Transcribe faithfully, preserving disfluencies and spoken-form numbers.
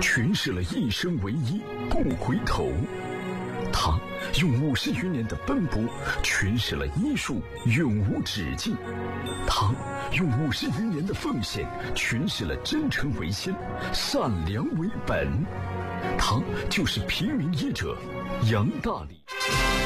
诠释了一生为一，不回头。他用五十余年的奔波，诠释了医术永无止境。他用五十余年的奉献，诠释了真诚为先，善良为本。他就是平民医者杨大礼。